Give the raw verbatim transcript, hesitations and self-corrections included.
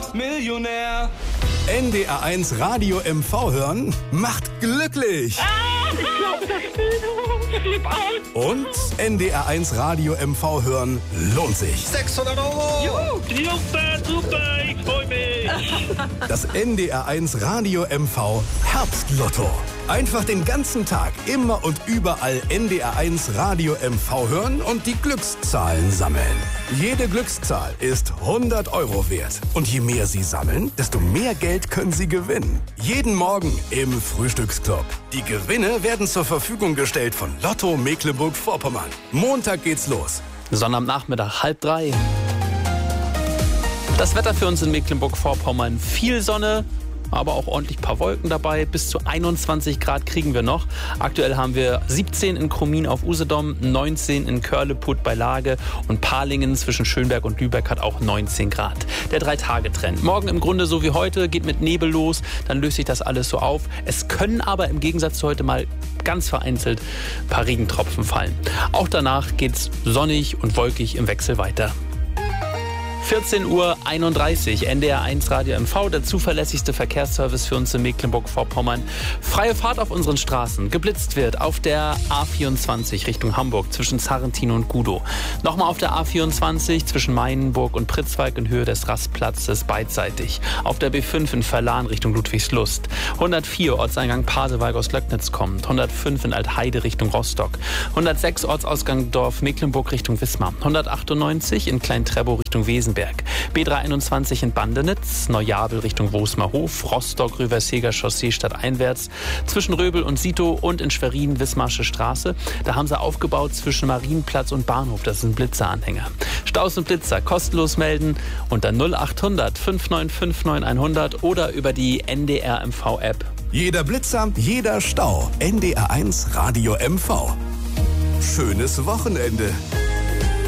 Millionär. N D R eins Radio M V hören macht glücklich. Ah, ich glaub, das Bild, flipp aus. Und N D R eins Radio M V hören lohnt sich. sechshundert Euro. Juhu, super, super, ich freu mich. Das N D R eins Radio M V Herbstlotto. Einfach den ganzen Tag, immer und überall N D R eins Radio M V hören und die Glückszahlen sammeln. Jede Glückszahl ist hundert Euro wert. Und je mehr Sie sammeln, desto mehr Geld können Sie gewinnen. Jeden Morgen im Frühstücksclub. Die Gewinne werden zur Verfügung gestellt von Lotto Mecklenburg-Vorpommern. Montag geht's los. Sonnabendnachmittag, halb drei. Das Wetter für uns in Mecklenburg-Vorpommern. Viel Sonne, aber auch ordentlich ein paar Wolken dabei. Bis zu einundzwanzig Grad kriegen wir noch. Aktuell haben wir siebzehn in Krummin auf Usedom, neunzehn in Körleput bei Lage und Palingen zwischen Schönberg und Lübeck hat auch neunzehn Grad. Der Drei-Tage-Trend. Morgen im Grunde so wie heute, geht mit Nebel los, dann löst sich das alles so auf. Es können aber im Gegensatz zu heute mal ganz vereinzelt ein paar Regentropfen fallen. Auch danach geht's sonnig und wolkig im Wechsel weiter. vierzehn Uhr einunddreißig, N D R eins Radio M V, der zuverlässigste Verkehrsservice für uns in Mecklenburg-Vorpommern. Freie Fahrt auf unseren Straßen. Geblitzt wird auf der A vierundzwanzig Richtung Hamburg zwischen Sarrentin und Gudow. Nochmal auf der A vierundzwanzig zwischen Mainenburg und Pritzwalk in Höhe des Rastplatzes beidseitig. Auf der B fünf in Verlan Richtung Ludwigslust. hundertvier Ortseingang Pasewalk aus Löcknitz kommt. hundertfünf in Altheide Richtung Rostock. hundertsechs Ortsausgang Dorf Mecklenburg Richtung Wismar. hundertachtundneunzig in Klein-Trebow Richtung Wesenberg. B dreihunderteinundzwanzig in Bandenitz, Neujabel Richtung Wosmerhof, Rostock, Rüverseger Chaussee stadteinwärts, zwischen Röbel und Sito und in Schwerin Wismarsche Straße. Da haben sie aufgebaut zwischen Marienplatz und Bahnhof, das ist ein Blitzeranhänger. Staus und Blitzer kostenlos melden unter null achthundert fünf neun fünf neun hundert oder über die N D R M V App. Jeder Blitzer, jeder Stau. N D R eins Radio M V. Schönes Wochenende.